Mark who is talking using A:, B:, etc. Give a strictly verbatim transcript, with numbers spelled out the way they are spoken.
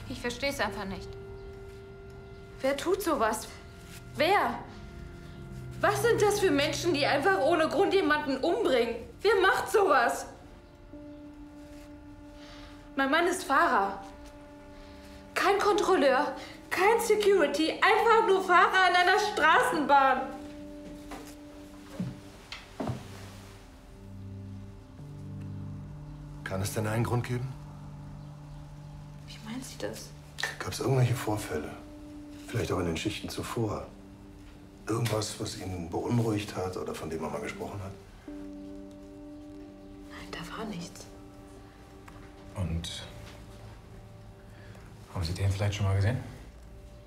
A: Ich verstehe es einfach nicht. Wer tut sowas? Wer? Was sind das für Menschen, die einfach ohne Grund jemanden umbringen? Wer macht sowas? Mein Mann ist Fahrer. Kein Kontrolleur, kein Security, einfach nur Fahrer in einer Straßenbahn.
B: Kann es denn einen Grund geben?
A: Wie meint sie das?
B: Gab es irgendwelche Vorfälle? Vielleicht auch in den Schichten zuvor? Irgendwas, was ihn beunruhigt hat oder von dem er mal gesprochen hat?
A: Nein, da war nichts.
C: Und haben Sie den vielleicht schon mal gesehen?